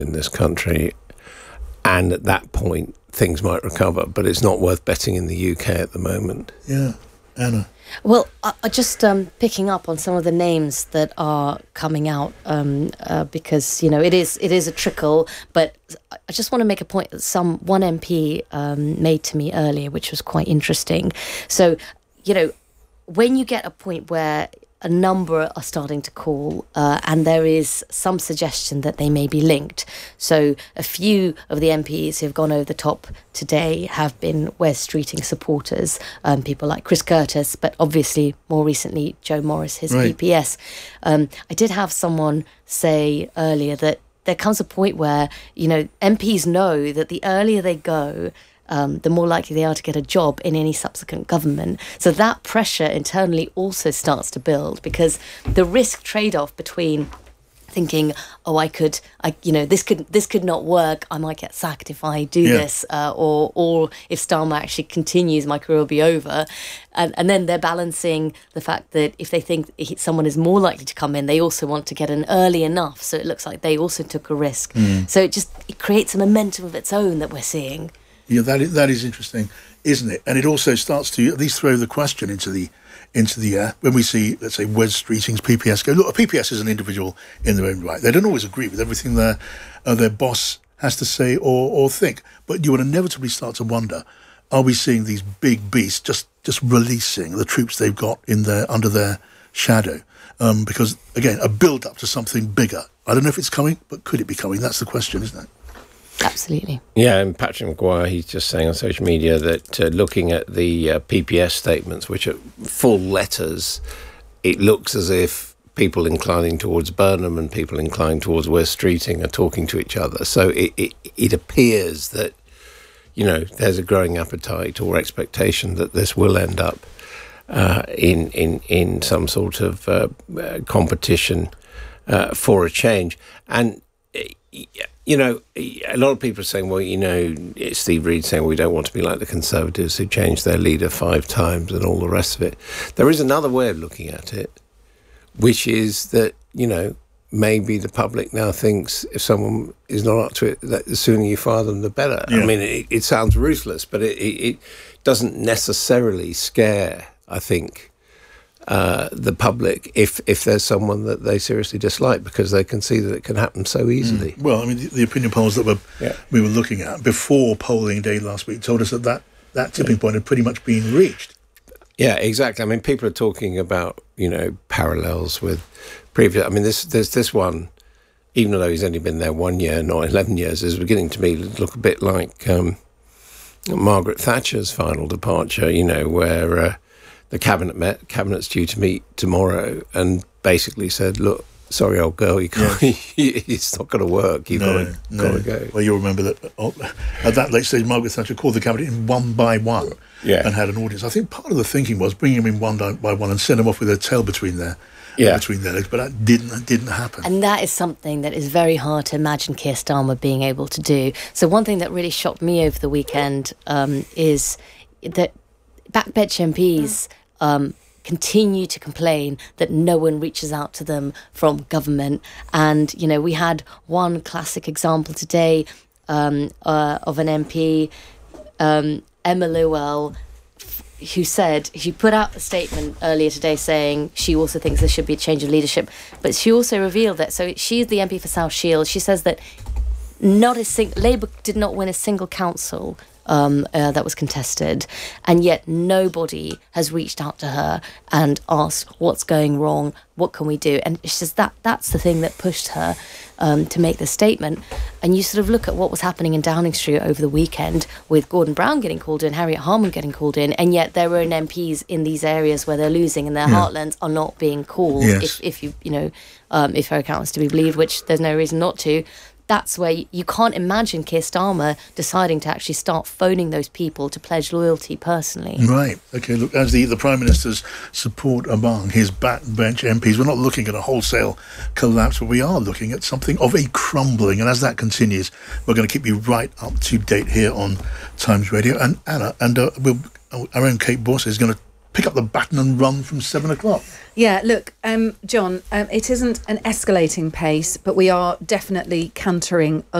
in this country, and at that point things might recover, but it's not worth betting in the UK at the moment. Yeah. Anna? Well, I just picking up on some of the names that are coming out because, it is a trickle, but I just want to make a point that one MP made to me earlier, which was quite interesting. So, when you get a point where a number are starting to call and there is some suggestion that they may be linked. So a few of the MPs who have gone over the top today have been Wes Streeting supporters, people like Chris Curtis, but obviously more recently Joe Morris, his PPS. I did have someone say earlier that there comes a point where, MPs know that the earlier they go, the more likely they are to get a job in any subsequent government. So that pressure internally also starts to build, because the risk trade-off between thinking, this could not work, I might get sacked if I do this, or if Starmer actually continues, my career will be over. And then they're balancing the fact that if they think someone is more likely to come in, they also want to get in early enough, so it looks like they also took a risk. So it creates a momentum of its own that we're seeing. Yeah, that is interesting, isn't it? And it also starts to at least throw the question into the air when we see, let's say, Wes Streeting's PPS go. Look, a PPS is an individual in their own right. They don't always agree with everything their boss has to say or think, but you would inevitably start to wonder: are we seeing these big beasts just releasing the troops they've got under their shadow? Because again, a build up to something bigger. I don't know if it's coming, but could it be coming? That's the question, isn't it? Absolutely. Yeah, and Patrick Maguire, he's just saying on social media that looking at the PPS statements, which are full letters, it looks as if people inclining towards Burnham and people inclining towards Wes Streeting are talking to each other. So it appears that, there's a growing appetite or expectation that this will end up in some sort of competition for a change. And a lot of people are saying, well, it's Steve Reid saying we don't want to be like the Conservatives who changed their leader 5 times and all the rest of it. There is another way of looking at it, which is that, maybe the public now thinks if someone is not up to it, that the sooner you fire them, the better. Yeah. I mean, it sounds ruthless, but it doesn't necessarily scare, I think, the public if there's someone that they seriously dislike, because they can see that it can happen so easily. Well, I mean, the opinion polls that we were looking at before polling day last week told us that tipping point had pretty much been reached. Yeah, exactly. I mean, people are talking about, parallels with previous. I mean, there's this one, even though he's only been there 1 year, not 11 years, is beginning to me look a bit like Margaret Thatcher's final departure, where the cabinet's due to meet tomorrow and basically said, look, sorry, old girl, you can't, it's not going to work. You've got to go. Well, you'll remember that at that late stage, Margaret Thatcher called the cabinet in one by one and had an audience. I think part of the thinking was bring them in one by one and send them off with their tail between their legs, but that didn't happen. And that is something that is very hard to imagine Keir Starmer being able to do. So one thing that really shocked me over the weekend is that backbench MPs continue to complain that no one reaches out to them from government. And, we had one classic example today of an MP, Emma Llewell, who put out a statement earlier today saying she also thinks there should be a change of leadership. But she also revealed that, so she's the MP for South Shields. She says that Labour did not win a single council that was contested, and yet nobody has reached out to her and asked what's going wrong, what can we do. And she says that's the thing that pushed her to make this statement. And you sort of look at what was happening in Downing Street over the weekend with Gordon Brown getting called in, Harriet Harman getting called in, and yet there were MPs in these areas where they're losing and their heartlands are not being called. Yes. If her account is to be believed, which there's no reason not to. That's where you can't imagine Keir Starmer deciding to actually start phoning those people to pledge loyalty personally. Right. Okay, look, as the Prime Minister's support among his backbench MPs, we're not looking at a wholesale collapse, but we are looking at something of a crumbling. And as that continues, we're going to keep you right up to date here on Times Radio. And Anna, and our own Kate Borsig is going to pick up the baton and run from 7 o'clock. Yeah, look, John, it isn't an escalating pace, but we are definitely cantering